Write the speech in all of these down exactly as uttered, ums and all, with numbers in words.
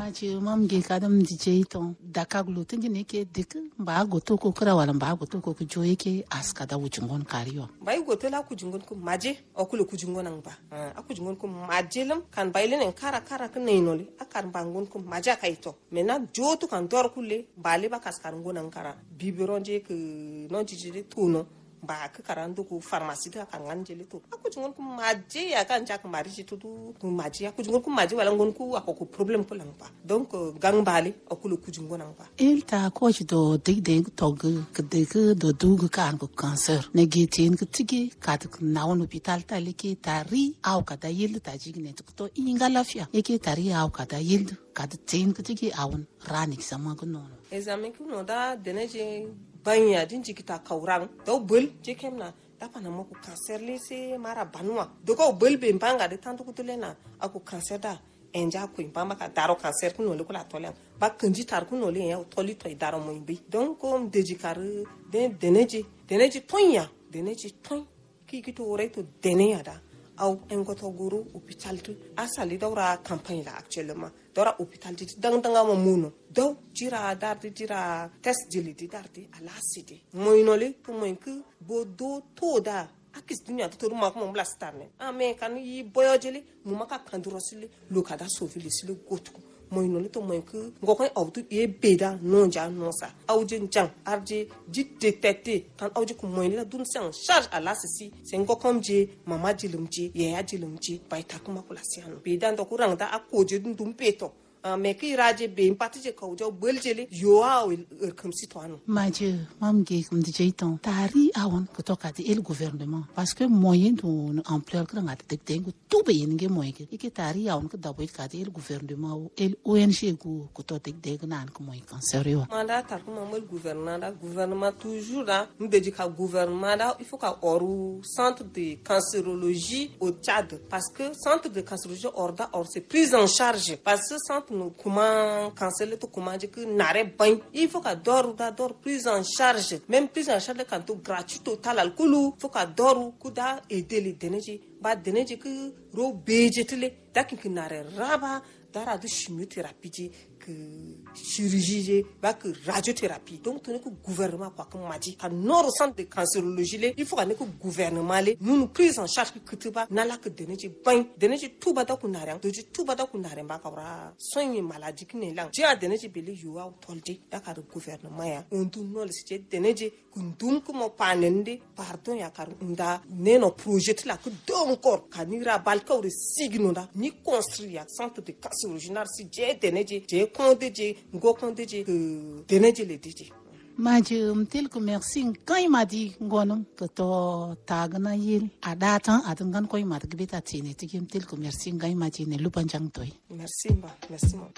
maji mam ge kadam dije ton dakaglu tinjine ke dik ba goto ko kra wala ba goto ko ko joyeke askada wujungon kariyo bai goto la kujungon ko maje okulu kujungon an ba a kujungon ko majelam kan bailen kara kara kan neinoli akar bangon ko maja kaito mena jotu kan dor kulle bale ba kaskar ngonan kara biberonje ke non jijire tuno ba ka karando ko pharmacie da kan nganjele to aku jungon ko maje ya kan jak mari ci tudu ko maje aku jungon ko maje wala ngon ko akoko problem ko lang pa donc gang bali akulu ku jungon ang pa il ta ko ci do de de tog ke de ke do dug kan ko cancer ne gitin ke tigi ka ta na won hospital ta leke tari au ka da yil ta jigne to inga lafiya yake tari au ka da yil ka da tin ke tigi awon ranik sama ko non examen ko no da deneje banya din jikita kaurang do bul jekem na dapa na moko cancer lese mara banwa do ko bul be mbanga de tanto kutulena ako cancer da enja ko impamba ka daro cancer kuno le kula tolen ba kanji tar kuno le ya toli to daro mo imbi donc comme dejikar de deneji deneji tonya deneji ton ki kito reto deneyada au engoto guru hôpital tu asali dawra campagne la actuellement dora hôpital ti dang dang ma muno do jira dardi jira test jili di dardi ala city moynole pour moy que bodo toda akis dunya to ruma ko mom la starne ame kan yi boyo jeli mu maka kanduro sile lo kada sofili sile gotu moynole to moy que ngoko awtu e beda non ja non sa awje jang arje dit détecter kan awje ko moynela dun sen charge ala ceci c'est ngokom je mama jilumji ye ya jilumji bay takuma ko la siano beda ndo ko rangda akoje dun dum peto mais qui raje be impatije ko jo beljele yo aw comme citoyen maji mam ge comme dije ton tari awon ko to kati el gouvernement parce que moyen do ampleur que ngata tek tengu tout be nge moyen ke tari awon ko dabo kati el gouvernement el O N G go ko to tek de nan ko moyen cancer yo mandat tar ko mal gouvernement da gouvernement toujours da mbeji ka gouvernement da il faut ka oru centre de cancérologie au Tchad parce que centre de cancérologie orda or c'est prise en charge parce que centre no comment cancer to comment je que nare bain il faut ka dor da dor prise en charge même prise en charge quand tout gratuit total al kulu faut ka dor kuda aider les deneji ba deneji que ro bejetele dakin que nare raba dara de chimiothérapie que chirurgie ba que radiothérapie donc tu ne que gouvernement quoi comme m'a dit quand nord centre de cancérologie il faut que gouvernement les nous prise en charge que tu ba nala que deneji bain deneji tout ba da ku nare do tout ba da ku nare ba ka wra soigner maladie qui ne lang dia deneji bele yuwa toldi da ka gouvernement ya on tout no le c'est deneji kundum ko mo panende pardon ya kar nda neno projet la que do encore kanira balka ou signo da ni construire centre de cancérologie nar si je deneji je kondeji ngo kondeji deneji le diji maji mtel ko merci quand il m'a dit ngonom que to tagna yil adatan adangan ko ma tgbita tini tikim tel ko merci ngai maji ne lupanjang toy merci ba merci mo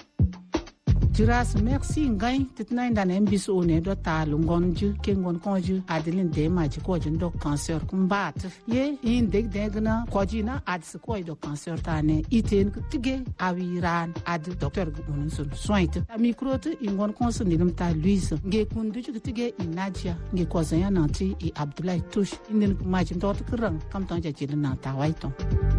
Juras merci ngai titna indan mbis one do ta lungon ju ke ngon konju adelin de maji ko jun do cancer kumbat ye in deg degna ko jina ads ko do cancer tane iten tige awiran ad docteur gunun sun sointe micro te ingon konsu nilim ta luis nge kundu ju tige inadia nge ko zanya nanti e abdoulaye touche inen maji do to krang kam tan ja jilna ta waiton